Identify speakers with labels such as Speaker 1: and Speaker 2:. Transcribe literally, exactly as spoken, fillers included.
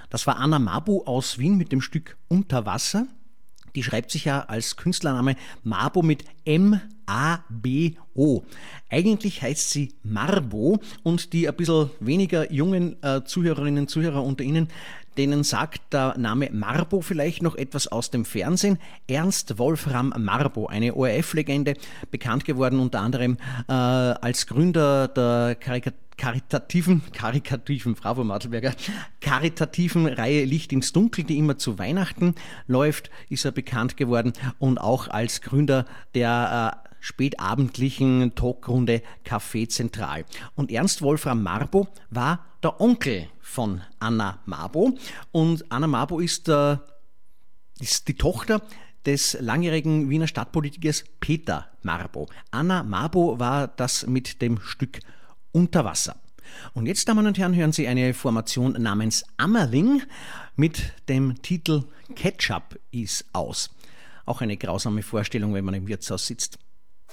Speaker 1: Das war Anna Mabo aus Wien mit dem Stück Unter Wasser. Die schreibt sich ja als Künstlername Mabo mit M A B O. Eigentlich heißt sie Marbo und die ein bisschen weniger jungen äh, Zuhörerinnen und Zuhörer unter Ihnen, denen sagt der Name Marbo vielleicht noch etwas aus dem Fernsehen. Ernst Wolfram Marbo, eine O R F-Legende, bekannt geworden unter anderem äh, als Gründer der Karikatur karitativen, karikativen, Frau Mattelberger, karitativen Reihe Licht ins Dunkel, die immer zu Weihnachten läuft, ist er bekannt geworden und auch als Gründer der äh, spätabendlichen Talkrunde Café Zentral. Und Ernst Wolfram Marbo war der Onkel von Anna Mabo und Anna Mabo ist, äh, ist die Tochter des langjährigen Wiener Stadtpolitikers Peter Marbo. Anna Mabo war das mit dem Stück Unter Wasser. Und jetzt, Damen und Herren, hören Sie eine Formation namens Ammerling mit dem Titel Ketchup ist aus. Auch eine grausame Vorstellung, wenn man im Wirtshaus sitzt.